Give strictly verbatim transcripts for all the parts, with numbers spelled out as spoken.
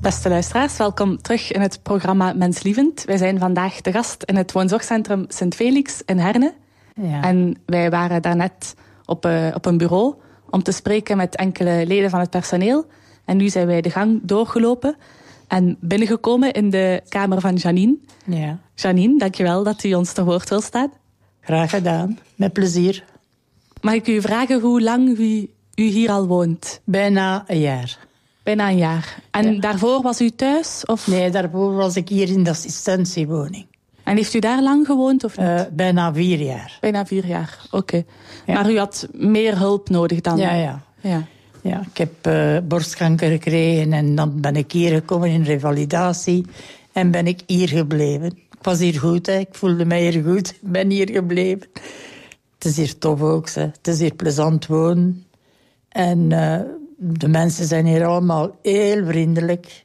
Beste luisteraars, welkom terug in het programma Menslievend. Wij zijn vandaag de gast in het woonzorgcentrum Sint-Felix in Herne. Ja. En wij waren daarnet op, uh, op een bureau om te spreken met enkele leden van het personeel. En nu zijn wij de gang doorgelopen en binnengekomen in de kamer van Janine. Ja. Janine, dankjewel dat u ons te woord wil staan. Graag gedaan, met plezier. Mag ik u vragen hoe lang u, u hier al woont? Bijna een jaar. Bijna een jaar. En ja. daarvoor was u thuis? Of? Nee, daarvoor was ik hier in de assistentiewoning. En heeft u daar lang gewoond of niet? Uh, bijna vier jaar. Bijna vier jaar, oké. Okay. Ja. Maar u had meer hulp nodig dan? Ja, ja. ja. ja ik heb uh, borstkanker gekregen en dan ben ik hier gekomen in revalidatie. En ben ik hier gebleven. Ik was hier goed, hè. Ik voelde mij hier goed. Ik ben hier gebleven. Het is hier tof ook, hè. Het is hier plezant wonen. En uh, de mensen zijn hier allemaal heel vriendelijk.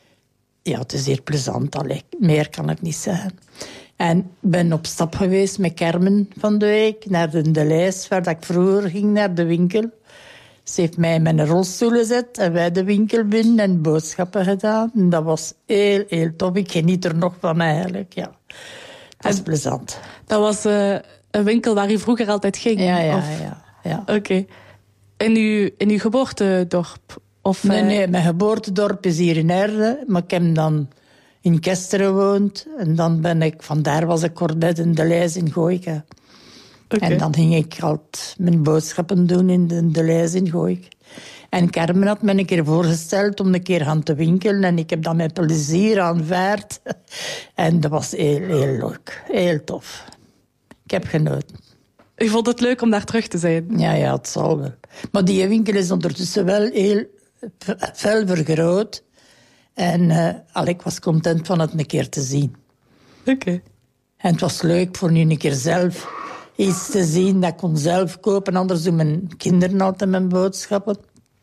Ja, het is hier plezant. Allee, meer kan ik niet zeggen. En ik ben op stap geweest met Carmen van de week naar de Deleis, waar ik vroeger ging naar de winkel. Ze heeft mij in mijn rolstoel gezet en wij de winkel binnen en boodschappen gedaan. En dat was heel, heel tof. Ik geniet er nog van eigenlijk, ja. Dat is plezant. Dat was uh, een winkel waar u vroeger altijd ging? Ja, ja, of? ja. ja. Oké. Okay. In, uw, in uw geboortedorp? Of, nee, uh... nee, mijn geboortedorp is hier in Erde, maar ik heb dan in Kesteren gewoond. En dan ben ik, vandaar was ik kort bij de Deleis in Gooika. Okay. En dan ging ik altijd mijn boodschappen doen in de Deleis in Gooik. En Carmen had me een keer voorgesteld om een keer aan te winkelen. En ik heb dat met plezier aanvaard. En dat was heel, heel leuk. Heel tof. Ik heb genoten. U vond het leuk om daar terug te zijn? Ja, ja, het zal wel. Maar die winkel is ondertussen wel heel fel vergroot. En uh, al, ik was content van het een keer te zien. Oké. Okay. En het was leuk voor nu een keer zelf iets te zien dat ik kon zelf kopen. Anders doen mijn kinderen altijd mijn boodschappen.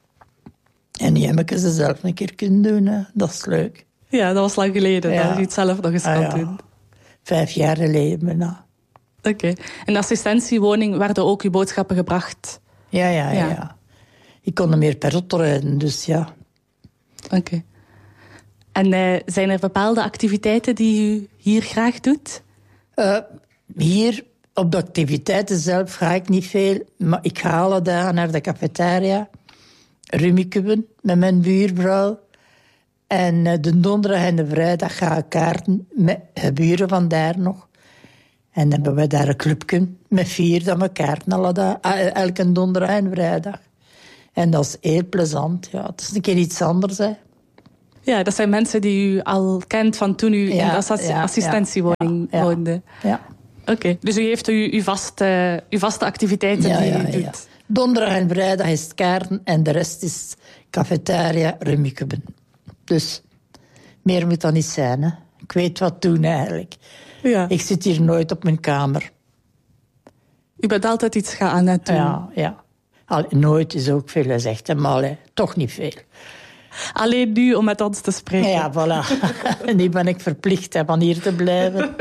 En nu heb ik ze zelf een keer kunnen doen. Hè. Dat is leuk. Ja, dat was lang geleden. Ja. Dat je het zelf nog eens ah, kon ja. doen. Vijf jaar geleden bijna. Oké. Okay. In de assistentiewoning werden ook uw boodschappen gebracht? Ja, ja, ja. ja. Ik kon er meer per auto rijden, dus ja. Oké. Okay. En uh, zijn er bepaalde activiteiten die u hier graag doet? Uh, hier, op de activiteiten zelf, ga ik niet veel. Maar ik ga alle dagen naar de cafetaria. Rummikuben met mijn buurvrouw. En uh, de donderdag en de vrijdag ga ik kaarten met de buren van daar nog. En dan hebben we daar een clubje met vier dat we kaarten alle dagen, uh, elke donderdag en vrijdag. En dat is heel plezant. Ja, het is een keer iets anders, hè. Ja, dat zijn mensen die u al kent van toen u ja, in de ass- ja, assistentiewoning ja, ja, woonde. Ja. Oké, okay. Dus u heeft uw, uw, vaste, uw vaste activiteiten ja, die ja, u doet? Ja. Donderdag en vrijdag is het kaarten en de rest is cafetaria, rummikuben. Dus meer moet dat niet zijn, hè. Ik weet wat doen eigenlijk. Ja. Ik zit hier nooit op mijn kamer. U bent altijd iets gaan net doen? Ja, ja. Al, nooit is ook veel gezegd, hè, maar allee, toch niet veel. Alleen nu om met ons te spreken. Ja, voilà. Nu ben ik verplicht hè, van hier te blijven.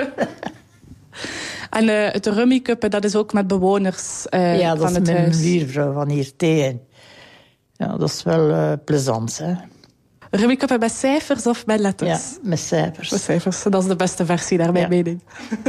En uh, het rummikuppen, dat is ook met bewoners uh, ja, van het huis? Ja, dat is met mijn buurvrouw van hier tegen. Ja, dat is wel uh, plezant, hè. Rummikuppen met cijfers of met letters? Ja, met cijfers. Met cijfers, dat is de beste versie, naar mijn ja. mening.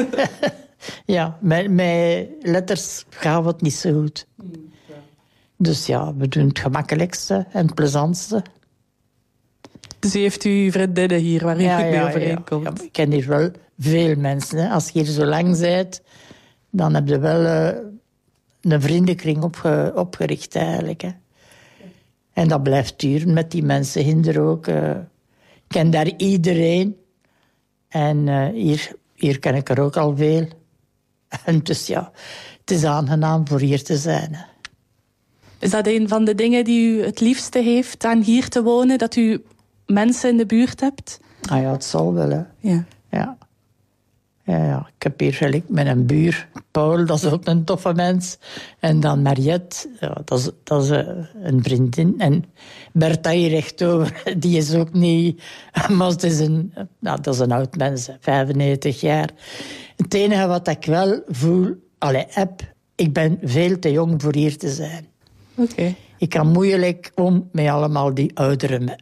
Ja, met, met letters gaan het niet zo goed. Ja. Dus ja, we doen het gemakkelijkste en het plezantste. Dus u heeft uw vriendinnen hier waar u ja, goed mee ja, overeenkomt? Ja, ja. Ik ken hier wel veel mensen. Hè. Als je hier zo lang bent, dan heb je wel uh, een vriendenkring opge, opgericht eigenlijk. Hè. En dat blijft duren met die mensen hinder ook. Uh, ik ken daar iedereen. En uh, hier, hier ken ik er ook al veel. En dus ja, het is aangenaam voor hier te zijn. Hè. Is dat een van de dingen die u het liefste heeft aan hier te wonen? Dat u mensen in de buurt hebt? Ah ja, het zal wel, hè. Ja. Ja. Ja, ja. Ik heb hier gelijk met een buur. Paul, dat is ook een toffe mens. En dan Mariette, ja, dat is, dat is een vriendin. En Bertha hier rechtover, die is ook niet... Maar het is een, nou, dat is een oud mens, vijfennegentig jaar. Het enige wat ik wel voel, allee, heb, ik ben veel te jong voor hier te zijn. Oké. Okay. Ik kan moeilijk om met allemaal die ouderen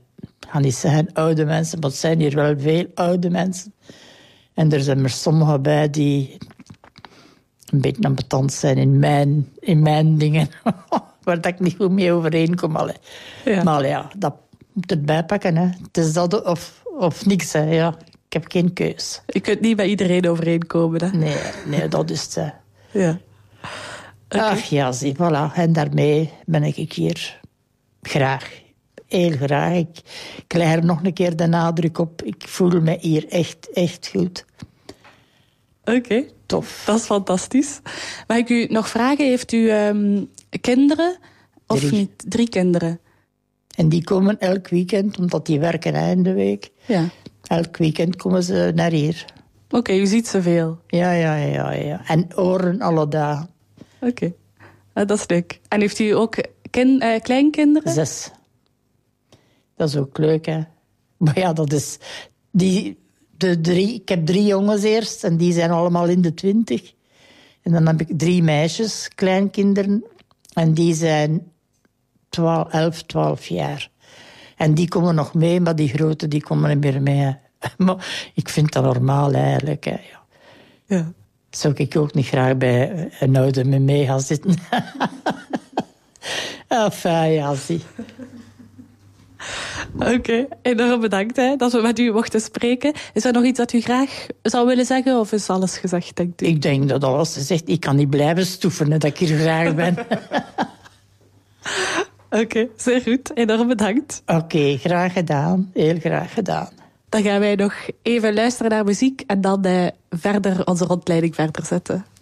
Ik ga niet zeggen oude mensen, maar het zijn hier wel veel oude mensen. En er zijn er sommigen bij die een beetje ambetant zijn in mijn, in mijn dingen. Waar dat ik niet goed mee overeenkom. Allee. Ja. Maar ja, dat moet het bijpakken. Hè. Het is dat of, of niks. Hè. Ja, ik heb geen keus. Je kunt niet bij iedereen overeenkomen. Hè? Nee, nee, dat is het. Hè. Ja. Okay. Ach ja, zie, voilà. En daarmee ben ik hier graag. Heel graag. Ik, ik leg er nog een keer de nadruk op. Ik voel me hier echt, echt goed. Oké. Okay. Tof. Dat is fantastisch. Mag ik u nog vragen, heeft u um, kinderen of Drie. niet? Drie kinderen. En die komen elk weekend, omdat die werken einde week. Ja. Elk weekend komen ze naar hier. Oké, okay, u ziet ze veel. Ja, ja, ja, ja. En oren alle dagen. Oké, okay. uh, dat is leuk. En heeft u ook kin, uh, kleinkinderen? Zes. Dat is ook leuk, hè. Maar ja, dat is... Die, de drie, ik heb drie jongens eerst en die zijn allemaal in de twintig. En dan heb ik drie meisjes, kleinkinderen. En die zijn twaalf, elf, twaalf jaar. En die komen nog mee, maar die grote die komen niet meer mee. Maar ik vind dat normaal eigenlijk. Hè. Ja. Ja. Zou ik ook niet graag bij een oude me mee gaan zitten. Enfin, ja, zie. Oké, okay. Enorm bedankt hè, dat we met u mochten spreken. Is er nog iets dat u graag zou willen zeggen of is alles gezegd, denkt u? Ik denk dat alles gezegd. Ik kan niet blijven stoeven dat ik hier graag ben. Oké, okay, zeer goed. Enorm bedankt. Oké, okay, graag gedaan. Heel graag gedaan. Dan gaan wij nog even luisteren naar muziek en dan uh, verder onze rondleiding verder zetten.